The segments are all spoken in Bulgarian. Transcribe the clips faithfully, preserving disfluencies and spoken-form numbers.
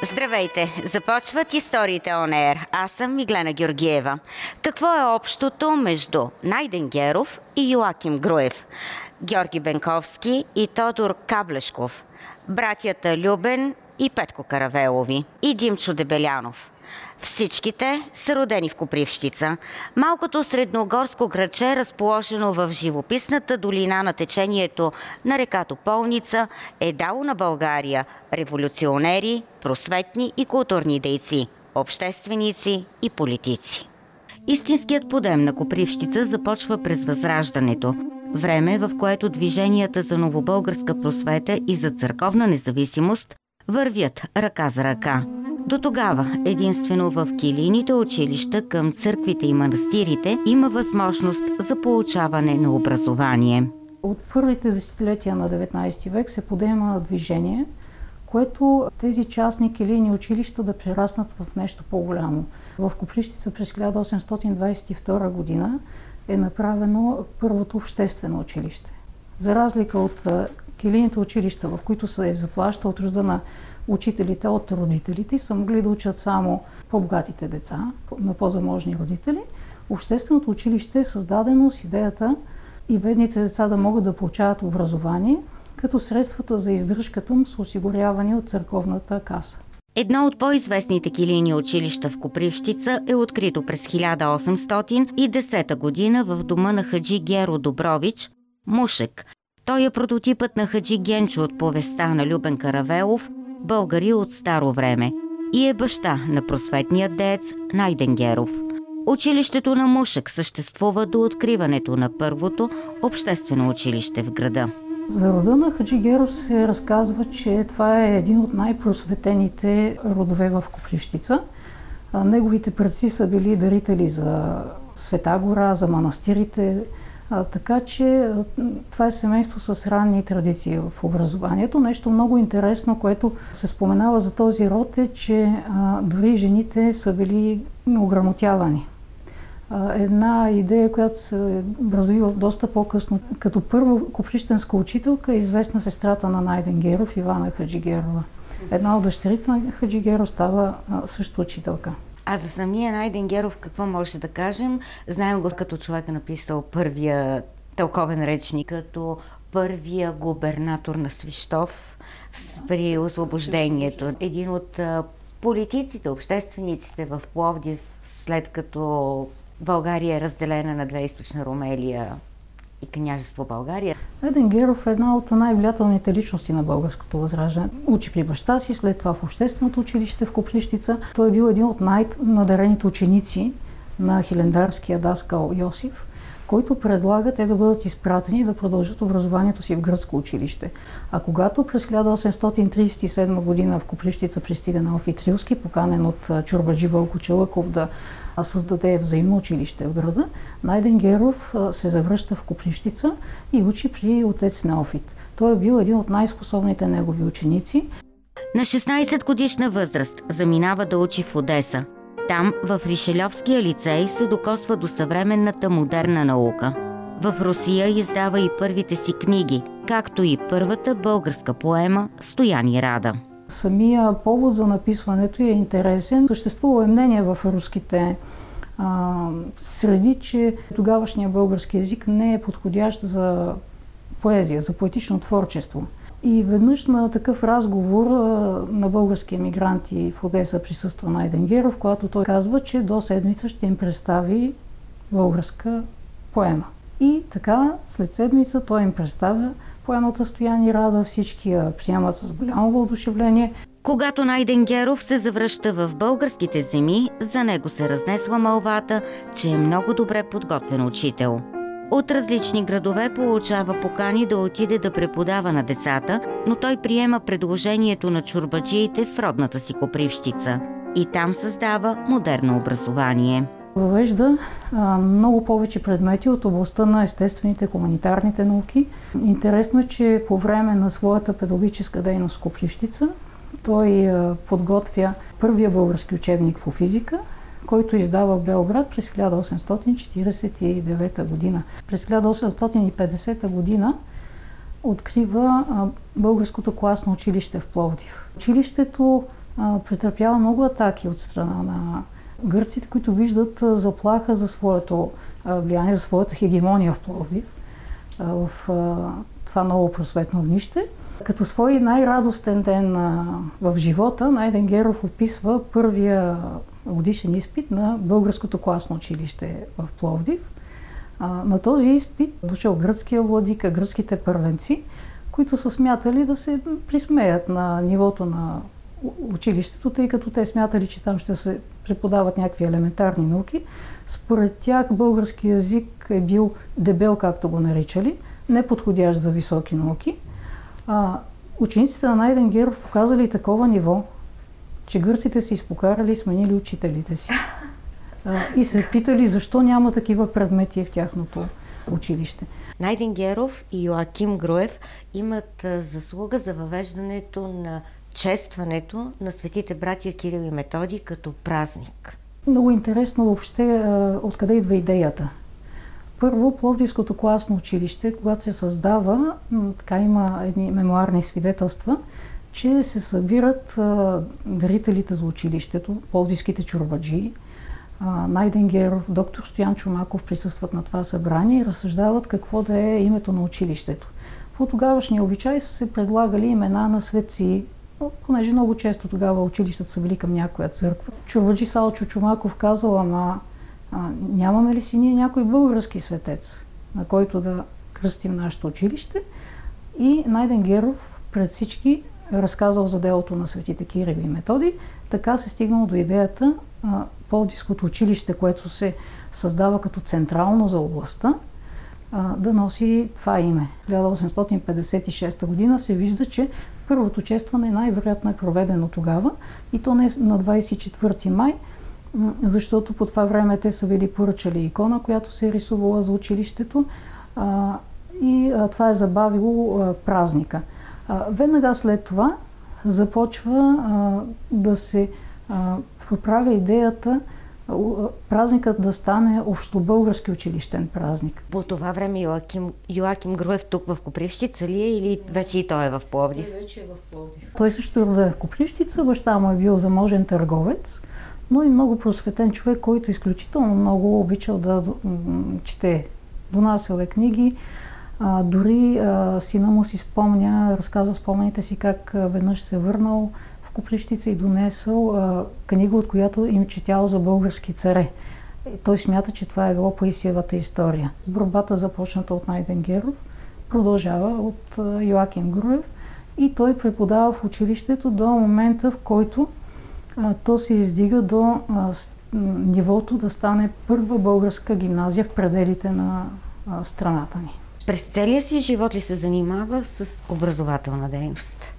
Здравейте! Започват историите On Air. Аз съм Миглена Георгиева. Какво е общото между Найден Геров и Йоаким Груев? Георги Бенковски и Тодор Каблешков. Братята Любен и Петко Каравелови. И Димчо Дебелянов. Всичките са родени в Копривщица, малкото средногорско градче, разположено в живописната долина на течението на река Тополница, е дало на България революционери, просветни и културни дейци, общественици и политици. Истинският подем на Копривщица започва през Възраждането, време, в което движенията за новобългарска просвета и за църковна независимост вървят ръка за ръка. До тогава единствено в килийните училища към църквите и манастирите има възможност за получаване на образование. От първите десетилетия на деветнайсети век се подема движение, което тези частни килийни училища да прераснат в нещо по-голямо. В Копривщица през хиляда осемстотин двайсет и втора година е направено първото обществено училище. За разлика от килийните училища, в които се заплаща от рода на учителите от родителите, са могли да учат само по-богатите деца, на по-заможни родители. Общественото училище е създадено с идеята и бедните деца да могат да получават образование, като средствата за издръжката му са осигурявани от църковната каса. Едно от по-известните килийни училища в Копривщица е открито през хиляда осемстотин и десета година в дома на хаджи Геро Добрович, Мушек. Той е прототипът на хаджи Генчо от повестта на Любен Каравелов, Българи от старо време, и е баща на просветния деец Найден Геров. Училището на Мушек съществува до откриването на първото обществено училище в града. За рода на хаджи Геро се разказва, че това е един от най-просветените родове в Копривщица. Неговите предци са били дарители за Света гора, за манастирите, А, така че това е семейство с ранни традиции в образованието. Нещо много интересно, което се споменава за този род е, че а, дори жените са били ограмотявани. А, една идея, която се развива доста по-късно. Като първа копривщенска учителка е известна сестрата на Найден Геров, Ивана Хаджигерова. Една от дъщерите на хаджи Геро става а, също учителка. А за самия Найден Геров какво може да кажем? Знаем го като човек е написал първия тълковен речник, като първия губернатор на Свищов при освобождението. Един от политиците, обществениците в Пловдив, след като България е разделена на две, източна Румелия и княжество България. Найден Геров е една от най-влиятелните личности на българското възраждане. Учи при баща си, след това в общественото училище в Копривщица. Той е бил един от най-надарените ученици на хилендарския даскал Йосиф, който предлага те да бъдат изпратени и да продължат образованието си в гръцко училище. А когато през хиляда осемстотин трийсет и седма година в Копривщица пристига Неофий Трилски, поканен от чорбаджи Вълко Челъков да създаде взаимно училище в града, Найден Геров се завръща в Копривщица и учи при отец Неофит. Той е бил един от най-способните негови ученици. На шестнайсет годишна възраст заминава да учи в Одеса. Там, в Ришельовския лицей, се докосва до съвременната модерна наука. В Русия издава и първите си книги, както и първата българска поема «Стоян и Рада». Самия повод за написването е интересен. Съществува е мнение в руските а, среди, че тогавашният български език не е подходящ за поезия, за поетично творчество. И веднъж на такъв разговор а, на български емигранти в Одеса присъства Найден Геров, когато той казва, че до седмица ще им представи българска поема. И така, след седмица той им представя поемата «Стоян и Рада», всички я приемат с голямо въодушевление. Когато Найден Геров се завръща в българските земи, за него се разнесла мълвата, че е много добре подготвен учител. От различни градове получава покани да отиде да преподава на децата, но той приема предложението на чорбаджиите в родната си Копривщица и там създава модерно образование. Въвежда а, много повече предмети от областта на естествените, хуманитарните науки. Интересно е, че по време на своята педагогическа дейност в Копривщица той а, подготвя първия български учебник по физика, който издава в Белград през хиляда осемстотин четирийсет и девета година. През хиляда осемстотин и петдесета година открива а, Българското класно училище в Пловдив. Училището а, претърпява много атаки от страна на гърците, които виждат а, заплаха за своето а, влияние, за своята хегемония в Пловдив, а, в а, това ново просветно огнище. Като свой най-радостен ден а, в живота, Найден Геров описва първия годишен изпит на Българското класно училище в Пловдив. А, на този изпит дошъл гръцкия владика, гръцките първенци, които са смятали да се присмеят на нивото на училището, тъй като те смятали, че там ще се преподават някакви елементарни науки. Според тях български език е бил дебел, както го наричали, неподходящ за високи науки. А, учениците на Найден Геров показали такова ниво, че гърците се изпокарали и сменили учителите си. А, и се питали защо няма такива предмети в тяхното училище. Найден Геров и Йоаким Груев имат заслуга за въвеждането на честването на светите братия Кирил и Методий като празник. Много интересно въобще откъде идва идеята. Първо, Пловдивското класно училище, когато се създава, така има едни мемуарни свидетелства, че се събират а, дарителите за училището, пловдивските чорбаджии. а, Найден Геров, доктор Стоян Чомаков присъстват на това събрание и разсъждават какво да е името на училището. По тогавашния обичай са се предлагали имена на светци, понеже много често тогава училищата са били към някоя църква. Чорбаджи Салчо Чомаков казал, ама а, нямаме ли си ние някой български светец, на който да кръстим нашето училище? И Найден Геров пред всички разказал за делото на светите Кирил и Методий. Така се стигнало до идеята а, Пловдивското училище, което се създава като централно за областта, а, да носи това име. хиляда осемстотин петдесет и шеста година се вижда, че първото честване най-вероятно е проведено тогава и то не на двадесет и четвърти май, защото по това време те са били поръчали икона, която се е рисувала за училището а, и а, това е забавило а, празника. А, веднага след това започва а, да се а, проправя идеята а, празникът да стане общобългарски училищен празник. По това време Йоаким, Йоаким Груев тук в Копривщица ли е или вече и той е в Пловдив? Той вече е в Пловдив. Той също е роден в Копривщица, баща му е бил заможен търговец, но и много просветен човек, който изключително много обичал да чете. Донасял е книги. А, дори а, сина му си спомня, разказва спомените си как а, веднъж се върнал в Копривщица и донесъл а, книга, от която им четял за български царе. И той смята, че това е било Паисиевата история. Борбата, започната от Найден Геров, продължава от а, Йоаким Груев и той преподава в училището до момента, в който а, то се издига до а, с, нивото да стане първа българска гимназия в пределите на а, страната ни. През целия си живот ли се занимава с образователна дейност?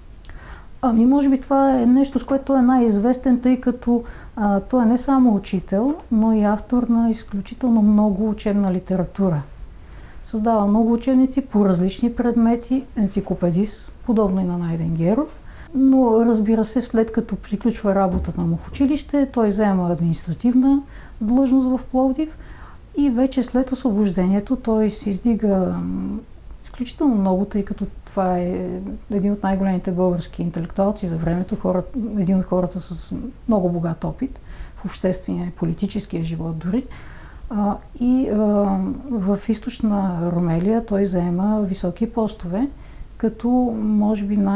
Ами, може би това е нещо, с което е най-известен, тъй като а, той е не само учител, но и автор на изключително много учебна литература. Създава много учебници по различни предмети, енциклопедист, подобно и на Найден Геров. Но разбира се, след като приключва работата му в училище, той заема административна длъжност в Пловдив. И вече след освобождението той се издига изключително много, тъй като това е един от най-големите български интелектуалци за времето, хората, един от хората с много богат опит в обществения и политическия живот дори. А, и а, в източна Румелия той заема високи постове, като може би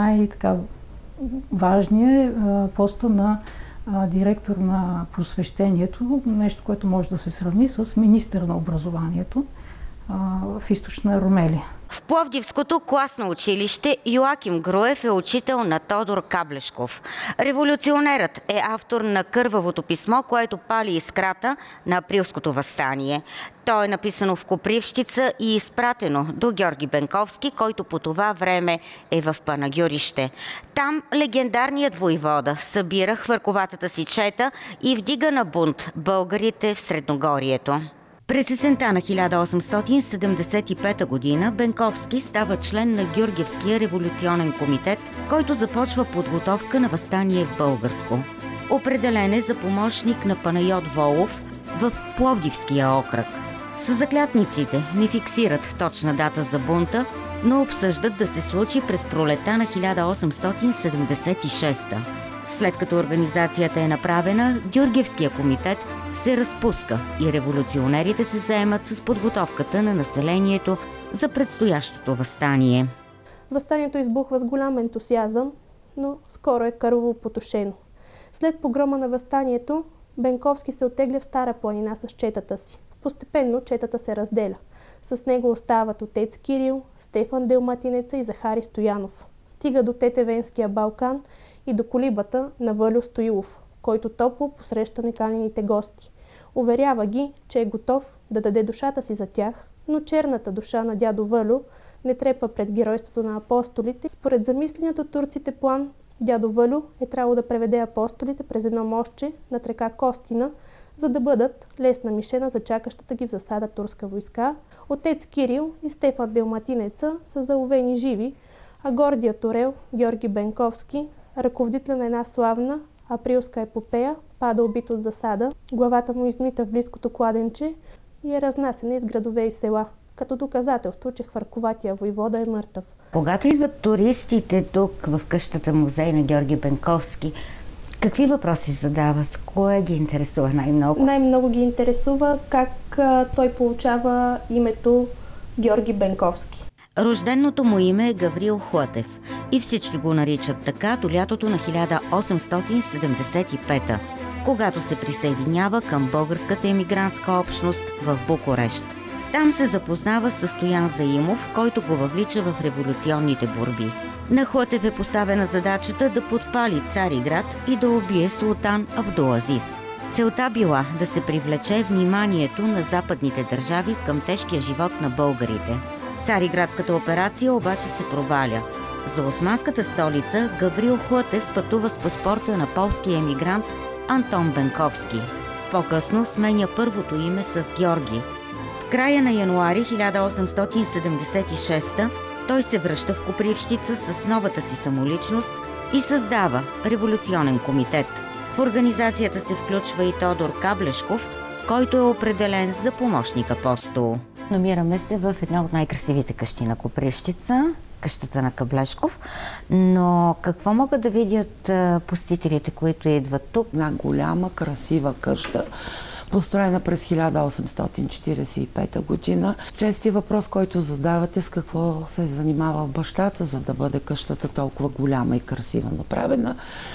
най-важният е а, поста на директор на просвещението, нещо, което може да се сравни с министър на образованието а, в източна Румелия. В Пловдивското класно училище Йоаким Груев е учител на Тодор Каблешков. Революционерът е автор на Кървавото писмо, което пали искрата на априлското въстание. То е написано в Копривщица и изпратено до Георги Бенковски, който по това време е в Панагюрище. Там легендарният войвода събира хвърковатата си чета и вдига на бунт българите в Средногорието. През есента на хиляда осемстотин седемдесет и пета година Бенковски става член на Георгиевския революционен комитет, който започва подготовка на въстание в Българско. Определен е за помощник на Панайот Волов в Пловдивския окръг. Съзаклятниците не фиксират точна дата за бунта, но обсъждат да се случи през пролета на хиляда осемстотин седемдесет и шеста. След като организацията е направена, Георгиевския комитет се разпуска и революционерите се заемат с подготовката на населението за предстоящото въстание. Въстанието избухва с голям ентусиазъм, но скоро е кърваво потушено. След погрома на въстанието, Бенковски се оттегля в Стара планина с четата си. Постепенно четата се разделя. С него остават отец Кирил, Стефан Делматинеца и Захари Стоянов. Стига до Тетевенския Балкан и до колибата на Вълю Стоилов, който топло посреща неканените гости. Уверява ги, че е готов да даде душата си за тях, но черната душа на дядо Вълю не трепва пред геройството на апостолите. Според замисленият от турците план, дядо Вълю е трябвало да преведе апостолите през едно мостче над река Костина, за да бъдат лесна мишена за чакащата ги в засада турска войска. Отец Кирил и Стефан Делматинеца са заловени живи, а гордият орел Георги Бенковски, ръководител на една славна априлска епопея, пада убит от засада, главата му измита в близкото кладенче и е разнасена из градове и села, като доказателство, че хвърковатия войвода е мъртъв. Когато идват туристите тук в къщата музей на Георги Бенковски, какви въпроси задават? Кое ги интересува най-много? Най-много ги интересува как а, той получава името Георги Бенковски. Рожденото му име е Гаврил Хлътев и всички го наричат така до лятото на хиляда осемстотин седемдесет и пета, когато се присъединява към българската емигрантска общност в Букурещ. Там се запознава с Стоян Заимов, който го въвлича в революционните борби. На Хлътев е поставена задачата да подпали Цариград и да убие султан Абдулазис. Целта била да се привлече вниманието на западните държави към тежкия живот на българите. Цариградската операция обаче се проваля. За османската столица Гаврил Хлътев пътува с паспорта на полския емигрант Антон Бенковски. По-късно сменя първото име с Георги. В края на януари хиляда осемстотин седемдесет и шеста той се връща в Копривщица с новата си самоличност и създава революционен комитет. В организацията се включва и Тодор Каблешков, който е определен за помощник апостол. Намираме се в една от най-красивите къщи на Копривщица, къщата на Каблешков. Но какво могат да видят посетителите, които идват тук? Една голяма, красива къща, построена през хиляда осемстотин четиридесет и пета година. Чести въпрос, който задавате, с какво се е занимавал бащата, за да бъде къщата толкова голяма и красива направена.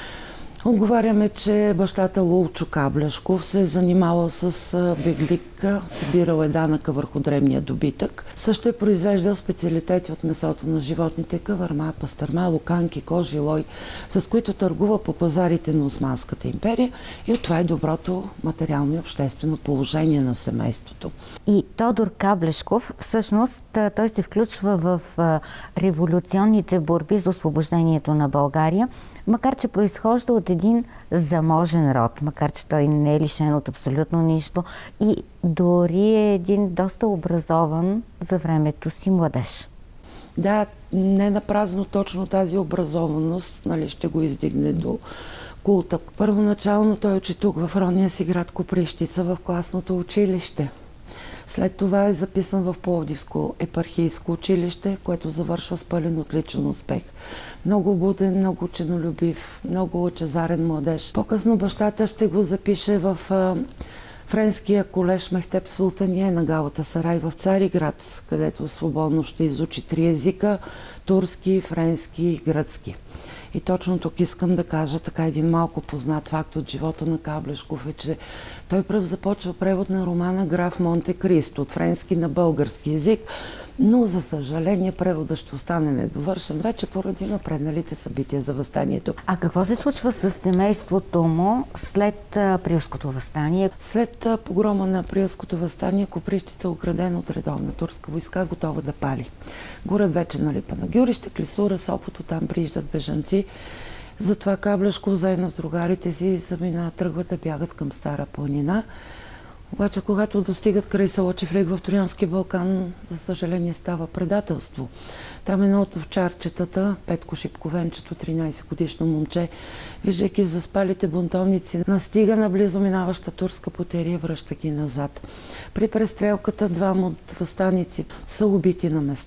Отговаряме, че бащата Лулчо Каблешков се е занимавал с беглика, събирал е данъка върху дребния добитък. Също е произвеждал специалитети от месото на животните, кавърма, пастърма, луканки, кожи, лой, с които търгува по пазарите на Османската империя, и от това е доброто материално и обществено положение на семейството. И Тодор Каблешков, всъщност, той се включва в революционните борби за освобождението на България, макар че произхожда от един заможен род, макар че той не е лишен от абсолютно нищо и дори е един доста образован за времето си младеж. Да, не напразно точно тази образованост, нали, ще го издигне до култа. Първоначално той учи тук в родния си град Копривщица в класното училище. След това е записан в Пловдивско епархийско училище, което завършва с пълен отличен успех. Много буден, много ученолюбив, много лъчезарен младеж. По-късно бащата ще го запише в а, френския колеж Мехтеп Султание на Галата Сарай в Цариград, където свободно ще изучи три езика – турски, френски и гръцки. И точно тук искам да кажа така един малко познат факт от живота на Каблешков е, че той пръв започва превод на романа Граф Монте Кристо от френски на български език, но за съжаление преводът ще остане недовършен вече поради напредналите събития за въстанието. А какво се случва с семейството му след Априлското въстание? След погрома на Априлското въстание Копривщица е оградена от редовна турска войска, готова да пали. Горът вече налипа на Гюрище, Клисура, Сопото, там прииждат бежанци. Затова Каблешков заедно с другарите си замина, тръгват да бягат към Стара планина. Обаче, когато достигат край село Чифлик в Троянския Балкан, за съжаление става предателство. Там едно от овчарчетата, Петко Шипковенчето, тринайсет годишно момче, виждайки заспалите бунтовници, настига наблизо минаваща турска потерия, връща ги назад. При престрелката двама от въстаници са убити на место.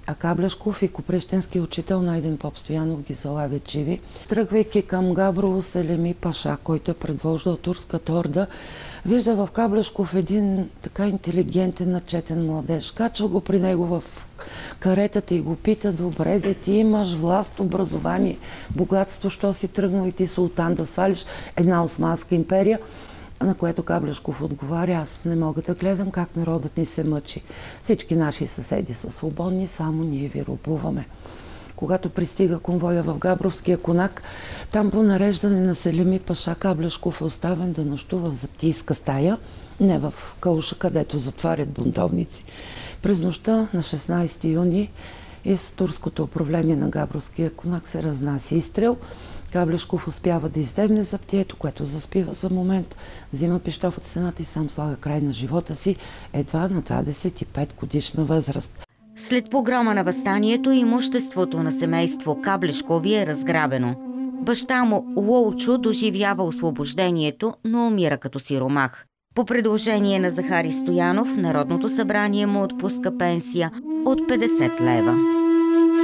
а Каблешков и Коприщенски учител Найден Поп-Стоянов ги залавят живи. Тръгвайки към Габрово, Селеми Паша, който е предвождал турската орда, вижда в Каблешков един така интелигентен, начетен младеж. Качва го при него в каретата и го пита: добре, де, ти имаш власт, образование, богатство, що си тръгнал и ти султан да свалиш една османска империя? На което Каблешков отговаря: аз не мога да гледам как народът ни се мъчи. Всички наши съседи са свободни, само ние ви робуваме. Когато пристига конвоя в Габровския конак, там по нареждане на Селеми Паша Каблешков е оставен да нощува в заптийска стая, не в кауша, където затварят бунтовници. През нощта на шестнайсети юни из турското управление на Габровския конак се разнася изстрел. Каблешков успява да издебне заптието, което заспива за момент, взима пищов от стената и сам слага край на живота си едва на двадесет и пет годишна възраст. След погрома на въстанието, имуществото на семейство Каблешкови е разграбено. Баща му Лоучо доживява освобождението, но умира като сиромах. По предложение на Захари Стоянов, Народното събрание му отпуска пенсия от петдесет лева.